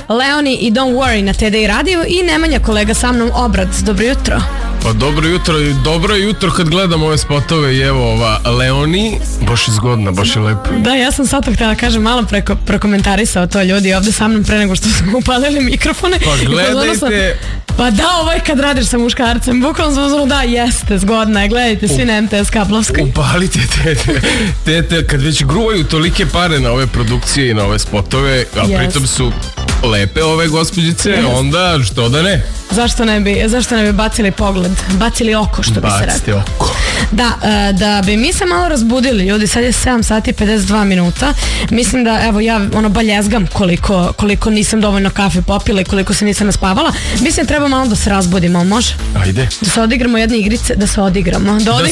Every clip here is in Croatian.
Leoni i Don't Worry na TDI radiju i Nemanja, kolega sa mnom, Obrad. Dobro jutro. Pa dobro jutro i dobro je jutro kad gledam ove spotove i evo ova Leoni, baš je zgodna, baš je lepo. Da, ja sam sad to htjela kažem, malo prokomentarisao to ljudi ovdje sa mnom pre nego što smo upalili mikrofone. Pa gledajte. Pa da, ovo je kad radiš sa muškarcem, bukvalno sam uzmano, da, jeste, zgodna je, gledajte svi na MTS Kaplovskoj. Upalite tete, kad već gruvaju tolike pare na ove produkcije i na ove spotove, a pritom su lepe ove gospođice, onda što da ne? Zašto ne bi bacili pogled, bacili oko, što bi se rekao. Bacite oko. Da bi mi se malo razbudili, ljudi, sad je 7 sati 52 minuta, mislim da, evo, ja baljezgam koliko nisam dovoljno kafe popila i koliko se nisam naspavala, mislim da treba malo da se razbudimo, može? Ajde. Da se odigramo jedne igrice, da odigramo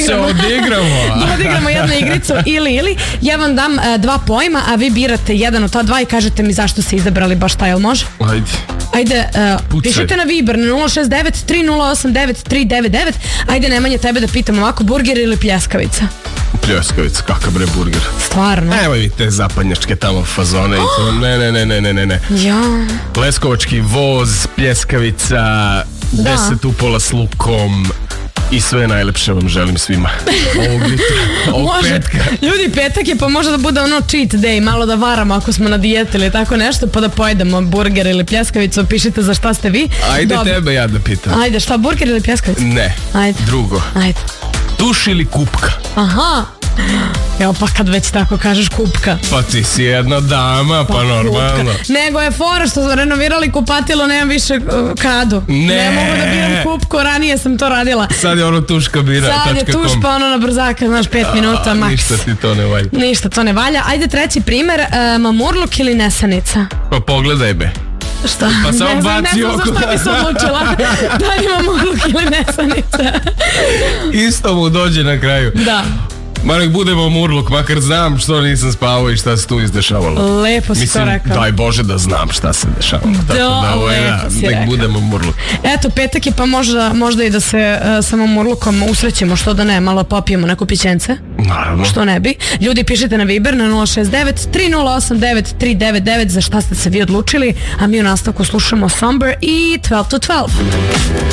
jednu igricu ili, ja vam dam dva pojma, a vi birate jedan od ta dva i kažete mi zašto ste izabrali baš taj, jel može? Ajde, pišite na Viber na 069 3089 399. Ajde, Nemanja, tebe da pitam ovako, burger ili pljeskavica? Pljeskavica, kakav bre burger. Stvarno? Evo i te zapadnjačke tamo fazone i to, ne. Ja. Leskovački voz, pljeskavica, 10 upola s lukom i sve najlepše vam želim svima. Ovog petka. Ljudi, petak je, pa može da bude ono cheat day, malo da varamo ako smo na dijeti ili tako nešto, pa da pojedemo burger ili pljeskavicu, pišite za šta ste vi. Ajde, tebe ja da pitam. Ajde, šta, burger ili pljeskavica? Ne, drugo. Ajde. Tuš ili kupka? Aha. Evo, pa kad već tako kažeš kupka. Pa ti si jedna dama, pa normalno. Nego je fora što smo renovirali kupatilo, nemam više kadu. Ne mogu da biram kupku, ranije sam to radila. Sad je ono tuška bira. Sad je tuš, pa ono na brzaka, znaš, 5 minuta maks. Ništa ti to ne valja. Ništa to ne valja. Ajde, treći primer, mamurluk ili nesanica? Pa pogledaj be. Šta? Pa samo baci oko. Ne znam za šta bi se odlučila. Da li mamurluk ili nesanica? Isto mu dođe na kraju. Da. Ma nek budemo murluk, makar znam što nisam spavao i šta se tu izdešavalo. Lepo si to rekao. Daj Bože da znam šta se dešavalo. Lepo si rekao. Nek budemo murluk. Eto, petak je, pa možda i da se samo murlukom usrećemo, što da ne, malo popijemo neku pićence. Naravno. Što ne bi. Ljudi, pišite na Viber na 069 3089 399 za šta ste se vi odlučili, a mi u nastavku slušamo Somber i 12 to 12.